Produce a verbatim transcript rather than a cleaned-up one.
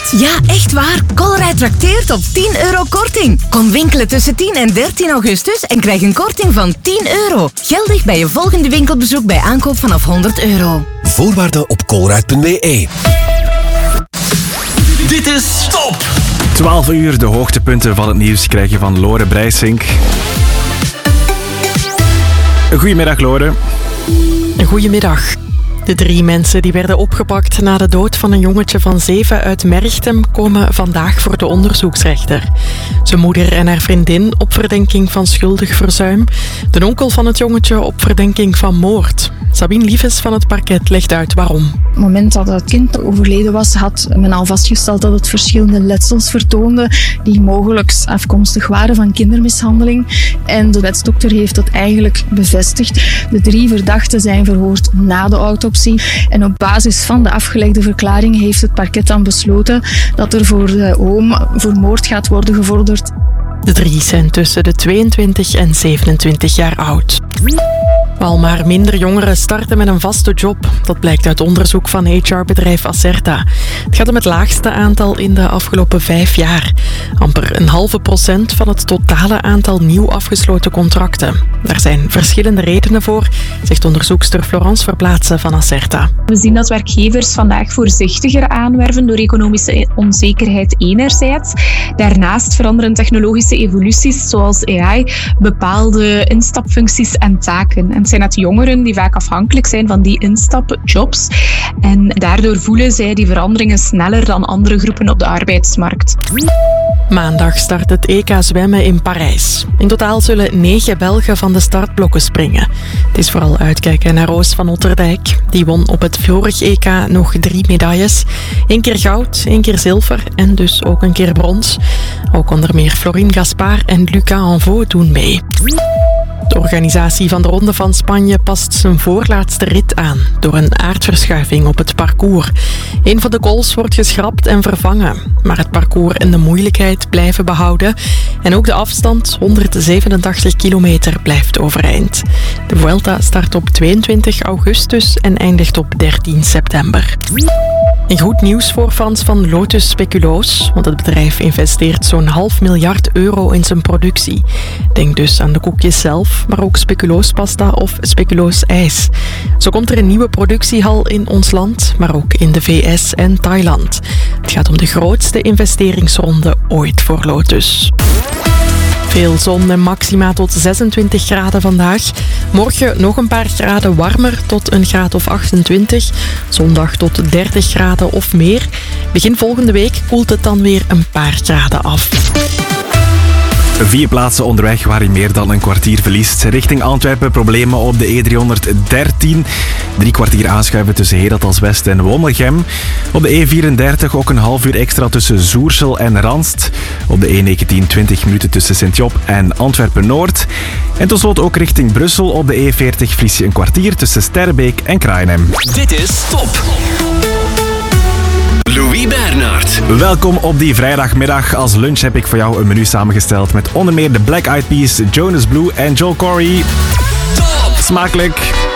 Ja, echt waar. Colruyt trakteert op tien euro korting. Kom winkelen tussen tien en dertien augustus en krijg een korting van tien euro. Geldig bij je volgende winkelbezoek bij aankoop vanaf honderd euro. Voorwaarden op colruyt punt b e. Dit is Top! twaalf uur, de hoogtepunten van het nieuws krijg je van Lore Breisink. Goedemiddag, Lore. Goedemiddag. De drie mensen die werden opgepakt na de dood van een jongetje van zeven uit Merchtem komen vandaag voor de onderzoeksrechter. Zijn moeder en haar vriendin op verdenking van schuldig verzuim. De onkel van het jongetje op verdenking van moord. Sabine Lieves van het parket legt uit waarom. Op het moment dat het kind overleden was, had men al vastgesteld dat het verschillende letsels vertoonde die mogelijk afkomstig waren van kindermishandeling. En de wetsdokter heeft dat eigenlijk bevestigd. De drie verdachten zijn verhoord na de autopsie. En op basis van de afgelegde verklaring heeft het parket dan besloten dat er voor de oom voor moord gaat worden gevorderd. De drie zijn tussen de tweeëntwintig en zevenentwintig jaar oud. Al maar minder jongeren starten met een vaste job. Dat blijkt uit onderzoek van H R-bedrijf Acerta. Het gaat om het laagste aantal in de afgelopen vijf jaar. Amper een halve procent van het totale aantal nieuw afgesloten contracten. Daar zijn verschillende redenen voor, zegt onderzoekster Florence Verplaatsen van Acerta. We zien dat werkgevers vandaag voorzichtiger aanwerven door economische onzekerheid enerzijds. Daarnaast veranderen technologische evoluties zoals A I bepaalde instapfuncties en taken. En het zijn net jongeren die vaak afhankelijk zijn van die instapjobs. En daardoor voelen zij die veranderingen sneller dan andere groepen op de arbeidsmarkt. Maandag start het E K zwemmen in Parijs. In totaal zullen negen Belgen van de startblokken springen. Het is vooral uitkijken naar Roos van Otterdijk. Die won op het vorige E K nog drie medailles. Eén keer goud, één keer zilver en dus ook een keer brons. Ook onder meer Florine Gaspard en Lucas Anvaux doen mee. De organisatie van de Ronde van Spanje past zijn voorlaatste rit aan door een aardverschuiving op het parcours. Een van de goals wordt geschrapt en vervangen, maar het parcours en de moeilijkheid blijven behouden. En ook de afstand, honderdzevenentachtig kilometer, blijft overeind. De Vuelta start op tweeëntwintig augustus en eindigt op dertien september. En goed nieuws voor fans van Lotus Speculoos, want het bedrijf investeert zo'n half miljard euro in zijn productie. Denk dus aan de koekjes zelf, maar ook speculoospasta of speculoos-ijs. Zo komt er een nieuwe productiehal in ons land, maar ook in de V S en Thailand. Het gaat om de grootste investeringsronde ooit voor Lotus. Veel zon en maxima tot zesentwintig graden vandaag. Morgen nog een paar graden warmer tot een graad of achtentwintig. Zondag tot dertig graden of meer. Begin volgende week koelt het dan weer een paar graden af. Vier plaatsen onderweg waar je meer dan een kwartier verliest. Richting Antwerpen problemen op de E driehonderddertien. Drie kwartier aanschuiven tussen Herentals West en Wommelgem. Op de E vierendertig ook een half uur extra tussen Zoersel en Ranst. Op de E negentien twintig minuten tussen Sint-Job en Antwerpen-Noord. En tot slot ook richting Brussel. Op de E veertig verlies je een kwartier tussen Sterrebeek en Kraaienhem. Dit is Top! Louis Bernard. Welkom op die vrijdagmiddag. Als lunch heb ik voor jou een menu samengesteld met onder meer de Black Eyed Peas, Jonas Blue en Joel Corey. Top! Smakelijk!